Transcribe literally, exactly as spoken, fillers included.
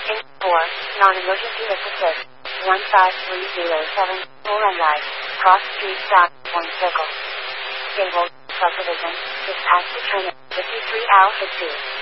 four, non-emergency assist. one five three zero seven, full and right. Cross street stop, point circle. Stable, subdivision, dispatch to train fifty-three Alpha two.